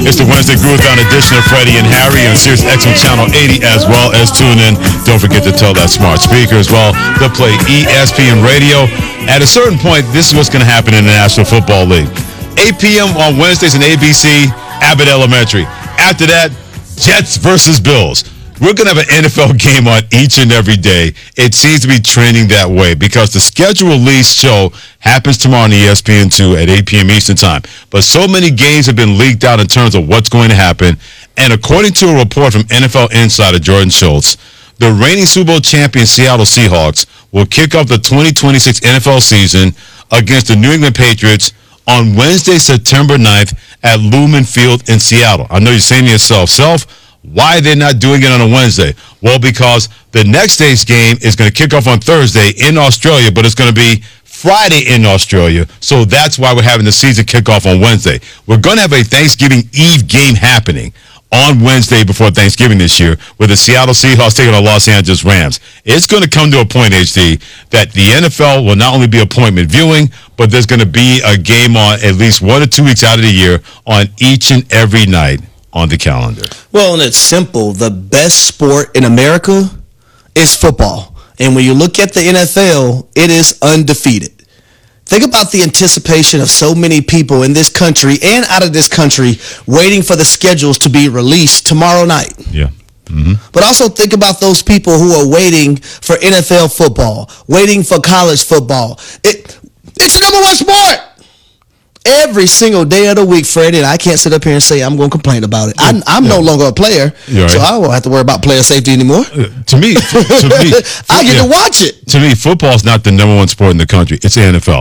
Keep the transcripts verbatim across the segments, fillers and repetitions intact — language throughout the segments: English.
It's the Wednesday Groove-Down edition of Freddie and Harry on Sirius X M Channel eighty, as well as tune in. Don't forget to tell that smart speaker as well. They'll play E S P N Radio. At a certain point, this is what's going to happen in the National Football League. eight p.m. on Wednesdays in A B C, Abbott Elementary. After that, Jets versus Bills. We're going to have an N F L game on each and every day. It seems to be trending that way because the schedule release show happens tomorrow on E S P N two at eight p.m. Eastern Time. But so many games have been leaked out in terms of what's going to happen. And according to a report from N F L insider Jordan Schultz, the reigning Super Bowl champion Seattle Seahawks will kick off the twenty twenty-six N F L season against the New England Patriots on Wednesday, September ninth at Lumen Field in Seattle. I know you're saying to yourself, Self, why they're not doing it on a Wednesday? Well, because the next day's game is going to kick off on Thursday in Australia, but it's going to be Friday in Australia. So that's why we're having the season kickoff on Wednesday. We're going to have a Thanksgiving Eve game happening on Wednesday before Thanksgiving this year with the Seattle Seahawks taking on Los Angeles Rams. It's going to come to a point, H D, that the N F L will not only be appointment viewing, but there's going to be a game on at least one or two weeks out of the year on each and every night on the calendar. Well, and it's simple. The best sport in America is football. And when you look at the N F L, it is undefeated. Think about the anticipation of so many people in this country and out of this country waiting for the schedules to be released tomorrow night. Yeah. Mm-hmm. But also think about those people who are waiting for N F L football, waiting for college football. It, it's the number one sport. Every single day of the week, Freddie, and I can't sit up here and say I'm going to complain about it. I'm, I'm yeah. no longer a player, right. So I won't have to worry about player safety anymore. Uh, to me, to me I get yeah. to watch it. To me, football is not the number one sport in the country. It's the N F L.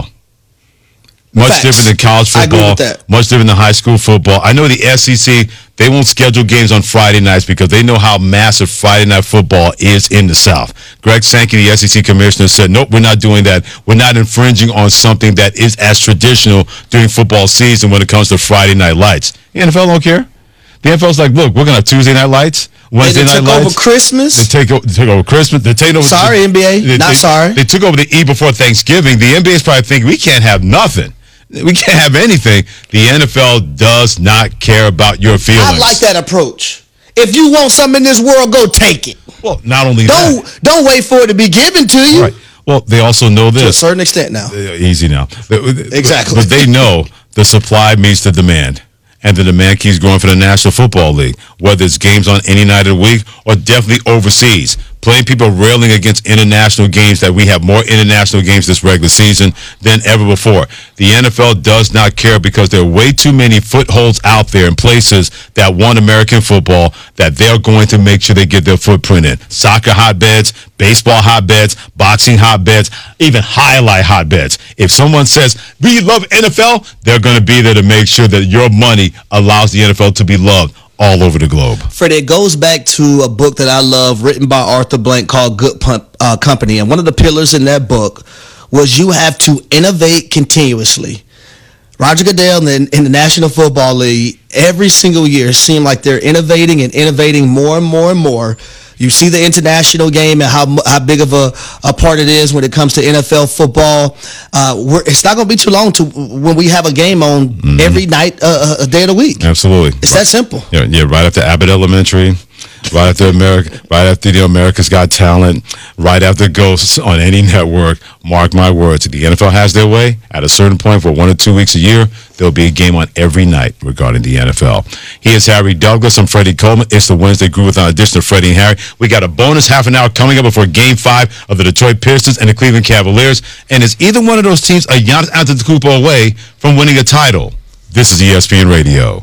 Much Facts. different than college football. I agree with that. Much different than high school football. I know the S E C, they won't schedule games on Friday nights because they know how massive Friday night football is in the South. Greg Sankey, the S E C commissioner, said, nope, we're not doing that. We're not infringing on something that is as traditional during football season when it comes to Friday night lights. The N F L don't care. The N F L's like, look, we're going to have Tuesday night lights, Wednesday night lights. They took over Christmas. They take, they take over Christmas. They take over. Sorry, the, N B A. They, not they, sorry. They took over the eve before Thanksgiving. The N B A's probably thinking, we can't have nothing. We can't have anything. The N F L does not care about your feelings. I like that approach. If you want something in this world, go take it. Well, not only don't, that. Don't wait for it to be given to you. Right. Well, they also know this. To a certain extent now. Easy now. Exactly. But they know the supply meets the demand. And the demand keeps growing for the National Football League, whether it's games on any night of the week or definitely overseas. Plenty of people railing against international games, that we have more international games this regular season than ever before. The N F L does not care because there are way too many footholds out there in places that want American football that they're going to make sure they get their footprint in. Soccer hotbeds, baseball hotbeds, boxing hotbeds, even highlight hotbeds. If someone says, we love N F L, they're going to be there to make sure that your money allows the N F L to be loved all over the globe. Freddie, it goes back to a book that I love written by Arthur Blank called Good Pump, uh, Company. And one of the pillars in that book was you have to innovate continuously. Roger Goodell in, in the National Football League, every single year, seemed like they're innovating and innovating more and more and more. You see the international game and how how big of a, a part it is when it comes to N F L football. Uh, we're, it's not going to be too long to when we have a game on mm-hmm. every night, uh, a day of the week. Absolutely. It's right. that simple. Yeah, yeah, right after Abbott Elementary, right after America, right after the America's Got Talent, right after Ghosts on any network. Mark my words, if the N F L has their way, at a certain point for one or two weeks a year, there'll be a game on every night regarding the N F L. He is Harry Douglas. I'm Freddie Coleman. It's the Wednesday Groove with an edition of Freddie and Harry. We got a bonus half an hour coming up before Game Five of the Detroit Pistons and the Cleveland Cavaliers. And is either one of those teams a Giannis Antetokounmpo away from winning a title? This is E S P N Radio.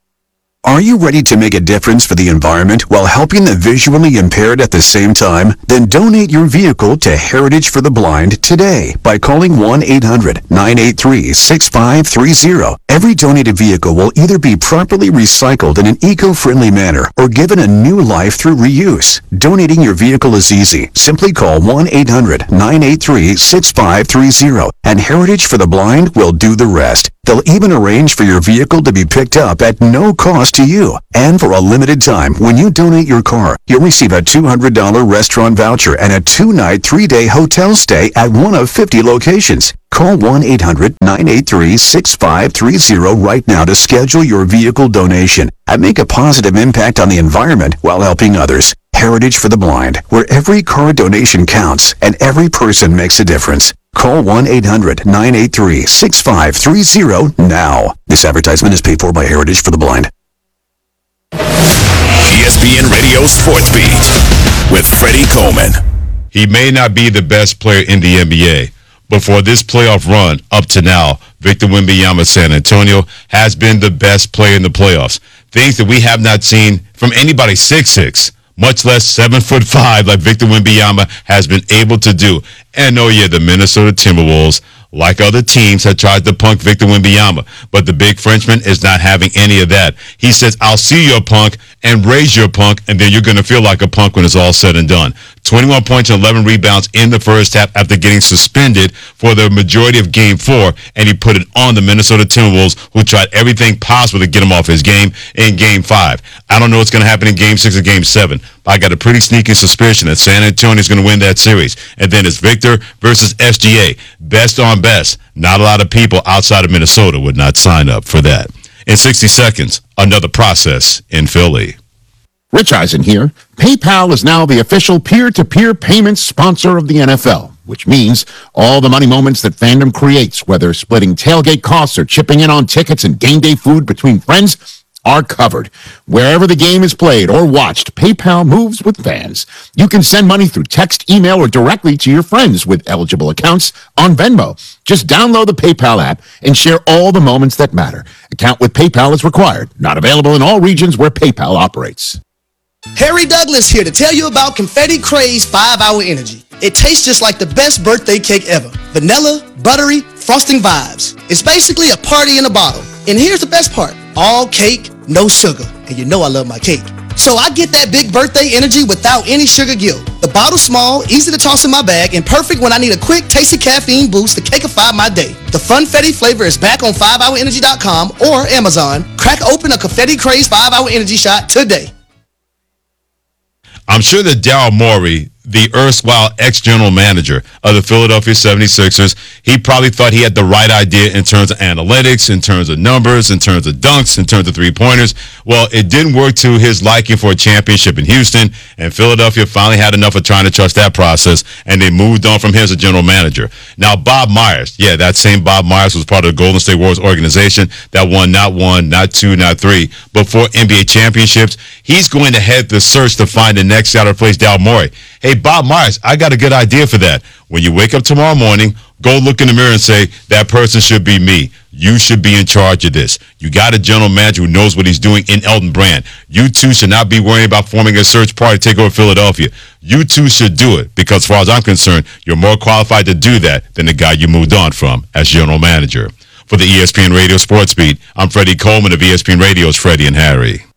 Are you ready to make a difference for the environment while helping the visually impaired at the same time? Then donate your vehicle to Heritage for the Blind today by calling one eight hundred nine eight three six five three zero. Every donated vehicle will either be properly recycled in an eco-friendly manner or given a new life through reuse. Donating your vehicle is easy. Simply call one eight hundred nine eight three six five three zero and Heritage for the Blind will do the rest. They'll even arrange for your vehicle to be picked up at no cost to you. And for a limited time, when you donate your car, you'll receive a two hundred dollars restaurant voucher and a two-night, three-day hotel stay at one of fifty locations. Call one eight hundred nine eight three six five three zero right now to schedule your vehicle donation and make a positive impact on the environment while helping others. Heritage for the Blind, where every car donation counts and every person makes a difference. Call one eight hundred nine eight three six five three zero now. This advertisement is paid for by Heritage for the Blind. E S P N Radio Sports Beat with Freddie Coleman. He may not be the best player in the N B A, but for this playoff run up to now, Victor Wembanyama San Antonio has been the best player in the playoffs. Things that we have not seen from anybody six six, much less seven foot five like Victor Wembanyama has been able to do. And oh yeah, the Minnesota Timberwolves, like other teams, have tried to punk Victor Wembanyama, but the big Frenchman is not having any of that. He says, I'll see your punk and raise your punk, and then you're going to feel like a punk when it's all said and done. twenty-one points and eleven rebounds in the first half after getting suspended for the majority of game four, and he put it on the Minnesota Timberwolves, who tried everything possible to get him off his game in game five. I don't know what's going to happen in game six or game seven, but I got a pretty sneaky suspicion that San Antonio is going to win that series. And then it's Victor versus S G A. Best on best. Not a lot of people outside of Minnesota would not sign up for that. In sixty seconds, another process in Philly. Rich Eisen here. PayPal is now the official peer-to-peer payments sponsor of the N F L, which means all the money moments that fandom creates, whether splitting tailgate costs or chipping in on tickets and game day food between friends, are covered. Wherever the game is played or watched, PayPal moves with fans. You can send money through text, email, or directly to your friends with eligible accounts on Venmo. Just download the PayPal app and share all the moments that matter. Account with PayPal is required. Not available in all regions where PayPal operates. Harry Douglas here to tell you about Confetti Craze five hour Energy. It tastes just like the best birthday cake ever. Vanilla, buttery, frosting vibes. It's basically a party in a bottle. And here's the best part. All cake, no sugar. And you know I love my cake. So I get that big birthday energy without any sugar guilt. The bottle's small, easy to toss in my bag, and perfect when I need a quick, tasty caffeine boost to cake-ify my day. The Funfetti flavor is back on five hour energy dot com or Amazon. Crack open a Confetti Craze five hour Energy shot today. I'm sure that Daryl Morey, the erstwhile ex-general manager of the Philadelphia seventy-sixers, he probably thought he had the right idea in terms of analytics, in terms of numbers, in terms of dunks, in terms of three-pointers. Well, it didn't work to his liking for a championship in Houston, and Philadelphia finally had enough of trying to trust that process, and they moved on from him as a general manager. Now, Bob Myers, yeah, that same Bob Myers was part of the Golden State Warriors organization that won not one, not two, not three, but four N B A championships. He's going to head the search to find the next guy to replace Daryl Morey. Hey, Bob Myers, I got a good idea for that. When you wake up tomorrow morning, go look in the mirror and say, that person should be me. You should be in charge of this. You got a general manager who knows what he's doing in Elton Brand. You two should not be worrying about forming a search party to take over Philadelphia. You two should do it because, as far as I'm concerned, you're more qualified to do that than the guy you moved on from as general manager. For the E S P N Radio Sports Beat, I'm Freddie Coleman of E S P N Radio's Freddie and Harry.